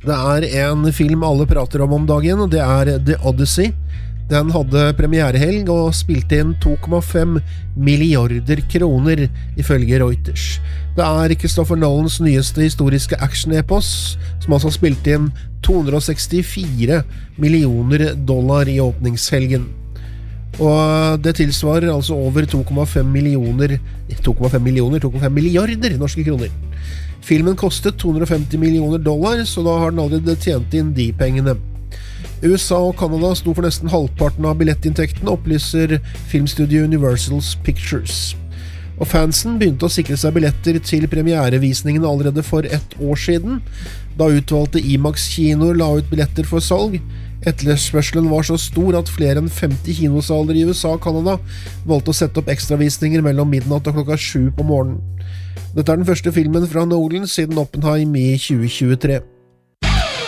Det en film alle prater om dagen, og det The Odyssey. Den hadde premierehelg og spilte inn 2,5 milliarder kroner, ifølge Reuters. Det Christopher Nolans nyeste historiske action-epos, som altså spilte inn $264 millioner i åpningshelgen. Og det tilsvarer altså over 2,5 milliarder norske kroner. Filmen kostet $250 millioner, så da har den allerede tjent inn de pengene. USA og Canada sto for nesten halvparten av billettinntektene, opplyser filmstudio Universal Pictures. Og fansen begynte å sikre seg billetter til premierevisningen allerede for 1 år siden, da utvalgte IMAX-kinoer la ut billetter for salg. Etterspørselen var så stor at flere enn 50 kinosaler i USA og Canada valgte å sette opp ekstravisninger mellom midnatt og klokka 7 på morgenen. Dette den første filmen fra Nolan siden Oppenheim i 2023.